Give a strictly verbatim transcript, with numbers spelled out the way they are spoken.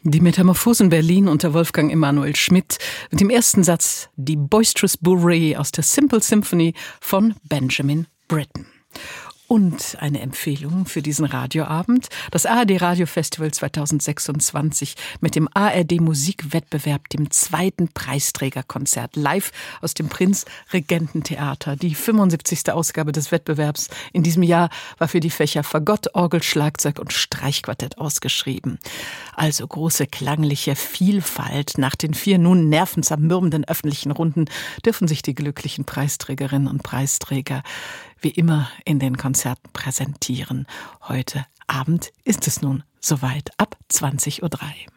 Die Metamorphosen Berlin unter Wolfgang Emanuel Schmidt mit dem ersten Satz Die Boisterous Bourrée aus der Simple Symphony von Benjamin Britten. Und eine Empfehlung für diesen Radioabend, das A R D Radiofestival zweitausendsechsundzwanzig mit dem A R D Musikwettbewerb, dem zweiten Preisträgerkonzert, live aus dem Prinz-Regenten-Theater. Die fünfundsiebzigste Ausgabe des Wettbewerbs in diesem Jahr war für die Fächer Fagott, Orgel, Schlagzeug und Streichquartett ausgeschrieben. Also große klangliche Vielfalt. Nach den vier nun nervenzermürbenden öffentlichen Runden dürfen sich die glücklichen Preisträgerinnen und Preisträger wie immer in den Konzerten präsentieren. Heute Abend ist es nun soweit ab zwanzig Uhr drei.